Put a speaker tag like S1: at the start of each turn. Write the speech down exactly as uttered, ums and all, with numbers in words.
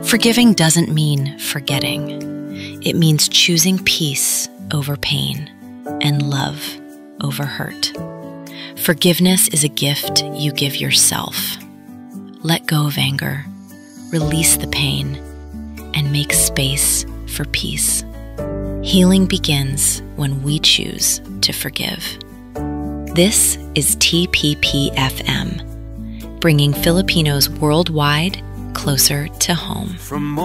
S1: Forgiving doesn't mean forgetting. It means choosing peace over pain and love over hurt. Forgiveness is a gift you give yourself. Let go of anger, release the pain, and make space for peace. Healing begins when we choose to forgive. This is T P P F M, bringing Filipinos worldwide closer to home.
S2: From